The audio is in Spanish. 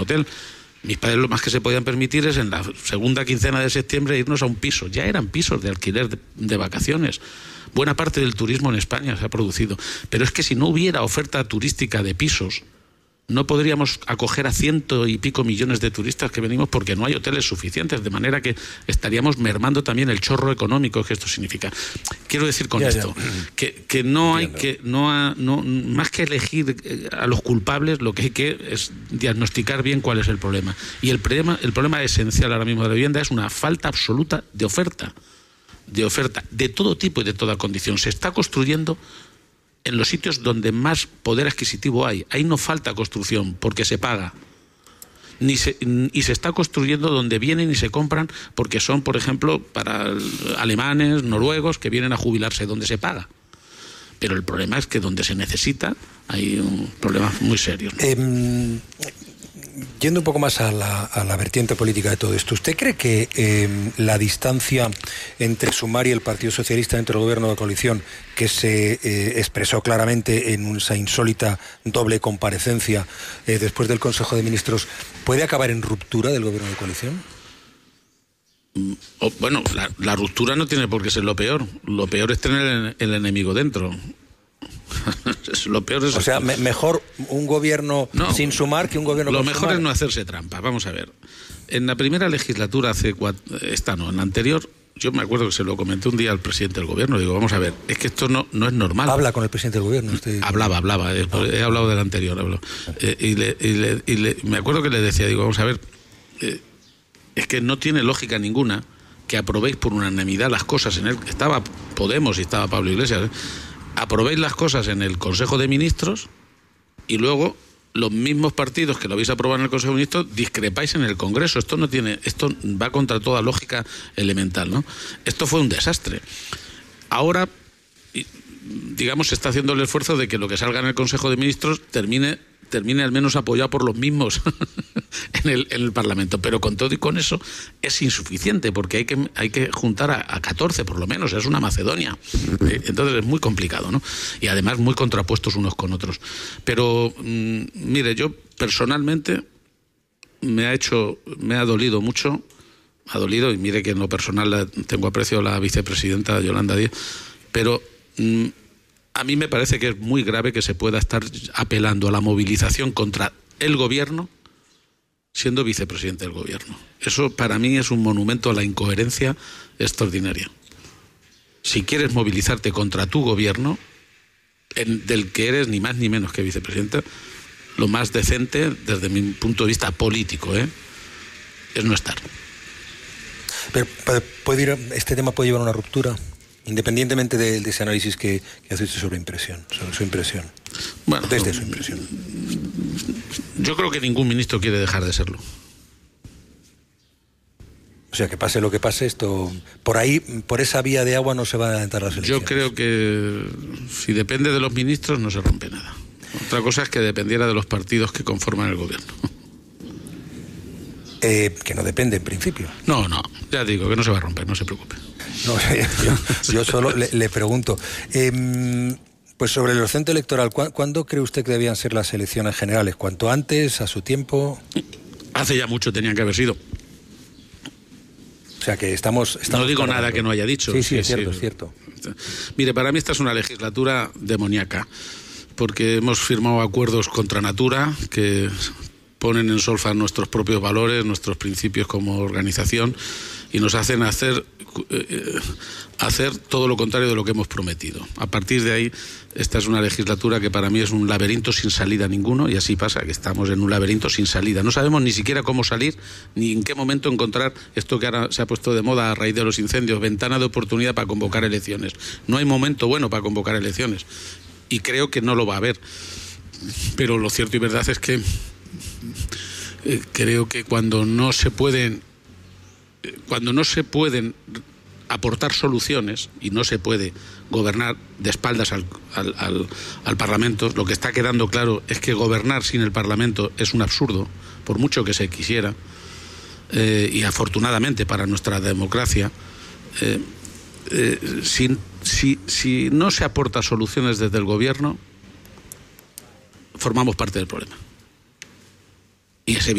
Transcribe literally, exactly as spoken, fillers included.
hotel. Mis padres lo más que se podían permitir es en la segunda quincena de septiembre irnos a un piso. Ya eran pisos de alquiler de, de vacaciones. Buena parte del turismo en España se ha producido. Pero es que si no hubiera oferta turística de pisos, no podríamos acoger a ciento y pico millones de turistas que venimos porque no hay hoteles suficientes, de manera que estaríamos mermando también el chorro económico que esto significa. Quiero decir con ya, esto ya. que, que no hay Entiendo. que no, ha, no más que elegir a los culpables, lo que hay que es diagnosticar bien cuál es el problema. Y el problema, el problema esencial ahora mismo de la vivienda es una falta absoluta de oferta, de oferta de todo tipo y de toda condición. Se está construyendo en los sitios donde más poder adquisitivo hay. Ahí no falta construcción, porque se paga. Ni se, y se está construyendo donde vienen y se compran, porque son, por ejemplo, para alemanes, noruegos, que vienen a jubilarse, donde se paga. Pero el problema es que donde se necesita hay un problema muy serio, ¿no? Eh, yendo un poco más a la, a la vertiente política de todo esto, ¿usted cree que eh, la distancia entre Sumar y el Partido Socialista dentro del gobierno de coalición, que se eh, expresó claramente en esa insólita doble comparecencia eh, después del Consejo de Ministros, puede acabar en ruptura del gobierno de coalición? O, bueno, la, la ruptura no tiene por qué ser lo peor. Lo peor es tener el, el enemigo dentro. Lo peor es... O sea, me, mejor un gobierno no, sin Sumar que un gobierno lo con mejor Sumar. Es no hacerse trampa. Vamos a ver. En la primera legislatura, hace cuatro, esta no, en la anterior, yo me acuerdo que se lo comenté un día al presidente del gobierno. Digo, vamos a ver, es que esto no, no es normal. Habla con el presidente del gobierno. Usted... Hablaba, hablaba. He, he hablado del anterior. Hablo. Eh, y le, y le, y le, me acuerdo que le decía, digo, vamos a ver, eh, es que no tiene lógica ninguna que aprobéis por unanimidad las cosas. En el estaba Podemos y estaba Pablo Iglesias, ¿eh? Aprobéis las cosas en el Consejo de Ministros y luego los mismos partidos que lo habéis aprobado en el Consejo de Ministros discrepáis en el Congreso. Esto no tiene, esto va contra toda lógica elemental, ¿no? Esto fue un desastre. Ahora, digamos, se está haciendo el esfuerzo de que lo que salga en el Consejo de Ministros termine, termine al menos apoyado por los mismos en, el, en el Parlamento. Pero con todo y con eso es insuficiente, porque hay que, hay que juntar a, a catorce por lo menos, es una Macedonia. Entonces es muy complicado, ¿no? Y además muy contrapuestos unos con otros. Pero, mmm, mire, yo personalmente me ha hecho, me ha dolido mucho, me ha dolido, y mire que en lo personal la, tengo aprecio a la vicepresidenta Yolanda Díaz, pero... Mmm, a mí me parece que es muy grave que se pueda estar apelando a la movilización contra el gobierno siendo vicepresidente del gobierno. Eso para mí es un monumento a la incoherencia extraordinaria. Si quieres movilizarte contra tu gobierno, en, del que eres ni más ni menos que vicepresidente, lo más decente desde mi punto de vista político, ¿eh? es no estar. Pero puede ir, este tema puede llevar a una ruptura, independientemente de, de ese análisis que, que hace usted sobre impresión, sobre su impresión. Bueno, desde su impresión. Yo creo que ningún ministro quiere dejar de serlo. O sea, que pase lo que pase, esto por ahí, por esa vía de agua no se van a adelantar las elecciones. Yo creo que si depende de los ministros no se rompe nada. Otra cosa es que dependiera de los partidos que conforman el gobierno. Eh, que no depende en principio. No, no, ya digo que no se va a romper, no se preocupe. No, yo, yo solo le, le pregunto, eh, pues sobre el horizonte electoral, ¿cu ¿cuándo cree usted que debían ser las elecciones generales? ¿Cuánto antes, a su tiempo? Hace ya mucho tenían que haber sido. O sea que estamos... estamos no digo cargando. nada que no haya dicho. Sí, sí, sí es cierto, sí. es cierto. Mire, para mí esta es una legislatura demoníaca, porque hemos firmado acuerdos contra natura que ponen en solfa nuestros propios valores, nuestros principios como organización, y nos hacen hacer, eh, hacer todo lo contrario de lo que hemos prometido. A partir de ahí, esta es una legislatura que para mí es un laberinto sin salida ninguno, y así pasa, que estamos en un laberinto sin salida. No sabemos ni siquiera cómo salir, ni en qué momento encontrar esto que ahora se ha puesto de moda a raíz de los incendios, ventana de oportunidad para convocar elecciones. No hay momento bueno para convocar elecciones, y creo que no lo va a haber. Pero lo cierto y verdad es que eh, creo que cuando no se pueden cuando no se pueden aportar soluciones y no se puede gobernar de espaldas al, al, al, al Parlamento, lo que está quedando claro es que gobernar sin el Parlamento es un absurdo, por mucho que se quisiera, eh, y afortunadamente para nuestra democracia, eh, eh, si, si, si no se aporta soluciones desde el gobierno, formamos parte del problema. Y es evidente.